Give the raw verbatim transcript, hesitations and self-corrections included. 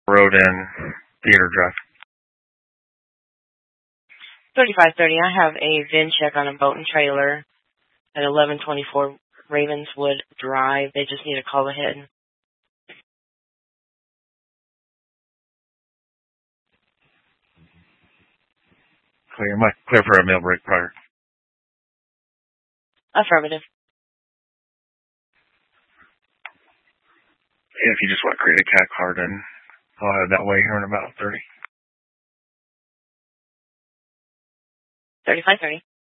Road and Theater Drive. thirty-five thirty, I have a V I N check on a boat and trailer at eleven twenty-four Ravenswood Drive. They just need to call ahead. Clear, my, clear for a mail break prior. Affirmative. Yeah, if you just want to create a cat card, and I'll have it that way here in about thirty. thirty-five thirty.